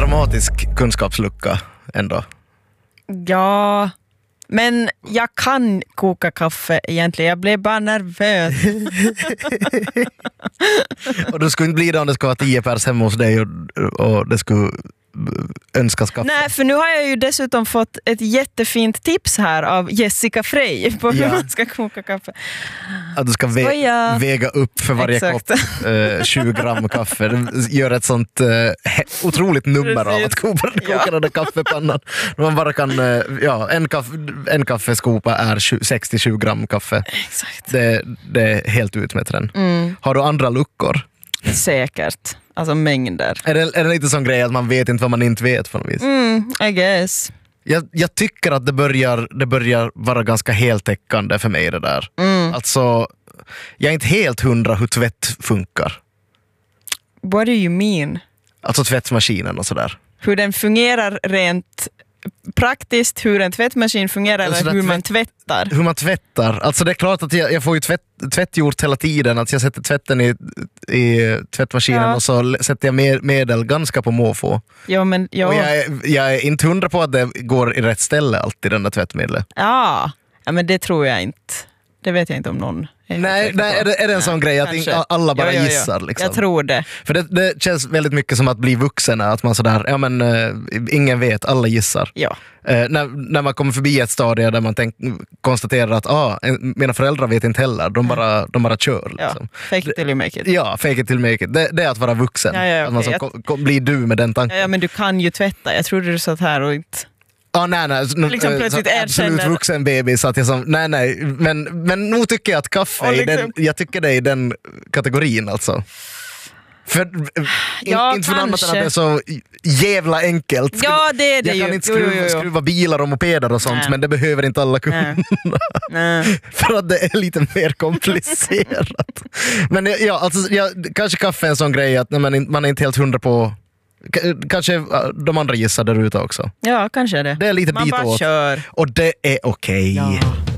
dramatisk kunskapslucka ändå. Ja, men jag kan koka kaffe egentligen. Jag blev bara nervös. Och du skulle inte bli det om det skulle vara 10 pers hemma hos dig och det skulle önskas kaffe. Nej, för nu har jag ju dessutom fått ett jättefint tips här av Jessica Frey på hur man ska koka kaffe. Att du ska väga upp för varje kopp 20 gram kaffe. Du gör ett sånt otroligt nummer av att koka den där kaffepannan. Man bara kan, en kaffeskopa är 60-20 gram kaffe. Exakt. Det är helt utmätt den. Har du andra luckor? Säkert. Alltså mängder. Är det lite sån grej att man vet inte vad man inte vet på något vis? I guess. Jag tycker att det börjar vara ganska heltäckande för mig det där. Alltså, jag är inte helt 100 hur tvätt funkar. What do you mean? Alltså tvättmaskinen och sådär. Hur den fungerar rent praktiskt, hur en tvättmaskin fungerar alltså eller hur man tvättar. Hur man tvättar. Alltså det är klart att jag får ju tvätt gjort hela tiden. Att jag sätter tvätten i tvättmaskinen och så sätter jag medel ganska på måfå. Ja, men, ja. Och jag är inte 100 på att det går i rätt ställe alltid, den där tvättmedlet. Ja, men det tror jag inte. Det vet jag inte om någon. Nej, är det en sån grej att alla bara gissar? Liksom. Jag tror det. För det känns väldigt mycket som att bli vuxen, att man sådär, ingen vet, alla gissar. Ja. När man kommer förbi ett stadie där man konstaterar att mina föräldrar vet inte heller, de bara kör. Liksom. Ja, fake it till you make it. Ja, fake it till you make it. Det är att vara vuxen. Att man blir du med den tanken. Ja, men du kan ju tvätta. Jag trodde du satt här och inte... Nej. Liksom plötsligt absolut vuxen baby så att jag som, nej. Men nog tycker jag att kaffe liksom... jag tycker det är den kategorin alltså. För inte för annat än att det är så jävla enkelt. Ja, det är det. Jag kan inte skruva bilar och mopeder och sånt, men det behöver inte alla kunna. För att det är lite mer komplicerat. Men kanske kaffe är en sån grej att man är inte helt 100 på. Kanske de andra gissar där ute också. Ja, kanske det. Det är lite man bit bara åt. Kör. Och det är okej. Ja.